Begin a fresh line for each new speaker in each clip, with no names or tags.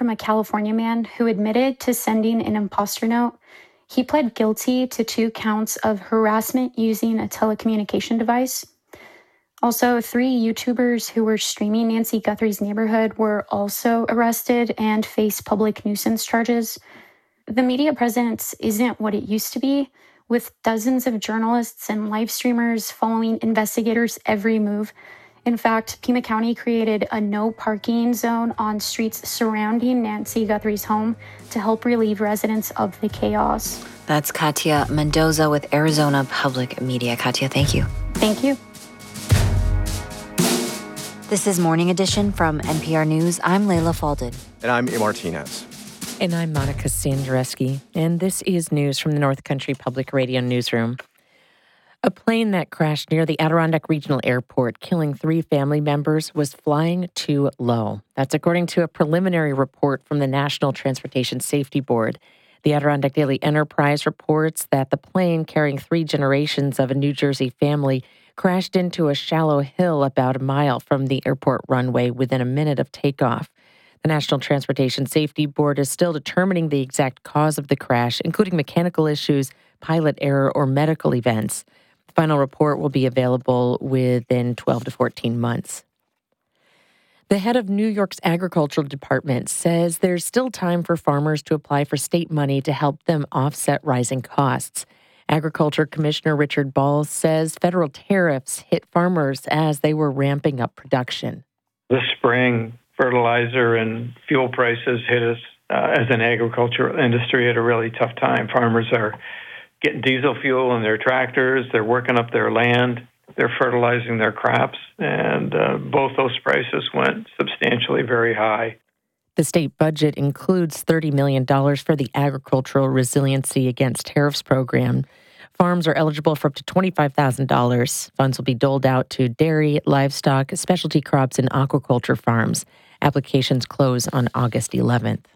from a California man who admitted to sending an imposter note. He pled guilty to 2 counts of harassment using a telecommunication device. Also, 3 YouTubers who were streaming Nancy Guthrie's neighborhood were also arrested and face public nuisance charges. The media presence isn't what it used to be, with dozens of journalists and live streamers following investigators' every move. In fact, Pima County created a no parking zone on streets surrounding Nancy Guthrie's home to help relieve residents of the chaos.
That's Katia Mendoza with Arizona Public Media. Katia, thank you.
Thank you.
This is Morning Edition from NPR News. I'm Leila Falded.
And I'm A. Martinez.
And I'm Monica Sandreski. And this is news from the North Country Public Radio Newsroom. A plane that crashed near the Adirondack Regional Airport, killing 3 family members, was flying too low. That's according to a preliminary report from the National Transportation Safety Board. The Adirondack Daily Enterprise reports that the plane carrying 3 generations of a New Jersey family crashed into a shallow hill about a mile from the airport runway within a minute of takeoff. The National Transportation Safety Board is still determining the exact cause of the crash, including mechanical issues, pilot error, or medical events. The final report will be available within 12 to 14 months. The head of New York's Agricultural Department says there's still time for farmers to apply for state money to help them offset rising costs. Agriculture Commissioner Richard Ball says federal tariffs hit farmers as they were ramping up production.
This spring, fertilizer and fuel prices hit us as an agricultural industry at a really tough time. Farmers are getting diesel fuel in their tractors, they're working up their land, they're fertilizing their crops, and both those prices went substantially very high.
The state budget includes $30 million for the Agricultural Resiliency Against Tariffs program. Farms are eligible for up to $25,000. Funds will be doled out to dairy, livestock, specialty crops, and aquaculture farms. Applications close on August 11th.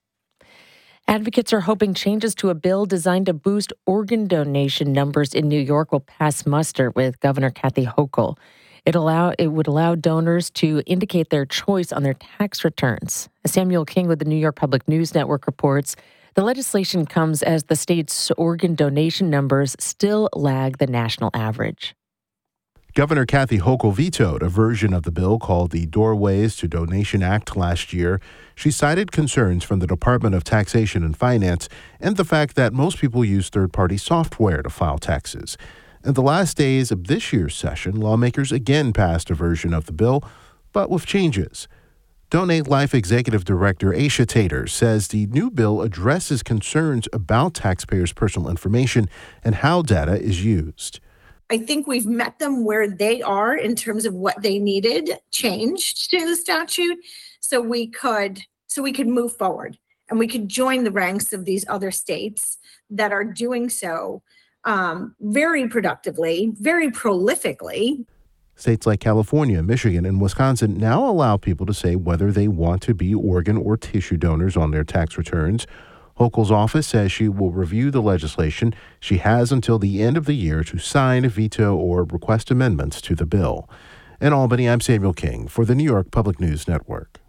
Advocates are hoping changes to a bill designed to boost organ donation numbers in New York will pass muster with Governor Kathy Hochul. It would allow donors to indicate their choice on their tax returns. As Samuel King with the New York Public News Network reports, the legislation comes as the state's organ donation numbers still lag the national average.
Governor Kathy Hochul vetoed a version of the bill called the Doorways to Donation Act last year. She cited concerns from the Department of Taxation and Finance and the fact that most people use third-party software to file taxes. In the last days of this year's session, lawmakers again passed a version of the bill, but with changes. Donate Life Executive Director Aisha Tater says the new bill addresses concerns about taxpayers' personal information and how data is used.
I think we've met them where they are in terms of what they needed changed to the statute so we could move forward and we could join the ranks of these other states that are doing so very productively, very prolifically.
States like California, Michigan, and Wisconsin now allow people to say whether they want to be organ or tissue donors on their tax returns. Hochul's office says she will review the legislation. She has until the end of the year to sign, veto, or request amendments to the bill. In Albany, I'm Samuel King for the New York Public News Network.